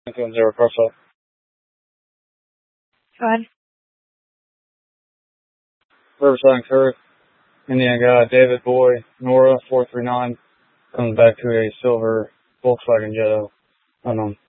0 cross up. Go ahead. Riverside and Kirk, Indian guy, David Boy, Nora 439, comes back to a silver Volkswagen Jetta, unknown.